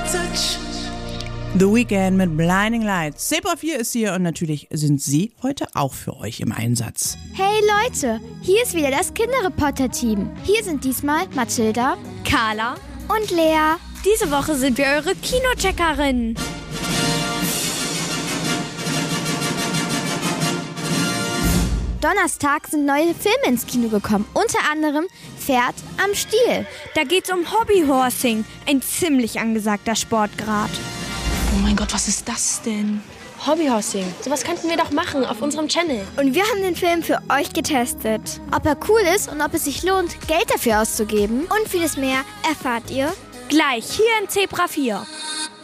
The Weeknd mit Blinding Lights. Zebra 4 ist hier und natürlich sind sie heute auch für euch im Einsatz. Hey Leute, hier ist wieder das Kinderreporter-Team. Hier sind diesmal Mathilda, Carla und Lea. Diese Woche sind wir eure Kinocheckerinnen. Donnerstag sind neue Filme ins Kino gekommen. Unter anderem Pferd am Stiel. Da geht's um Hobbyhorsing, ein ziemlich angesagter Sportgrad. Oh mein Gott, was ist das denn? Hobbyhorsing. Sowas könnten wir doch machen auf unserem Channel. Und wir haben den Film für euch getestet. Ob er cool ist und ob es sich lohnt, Geld dafür auszugeben und vieles mehr erfahrt ihr gleich hier in Zebra 4.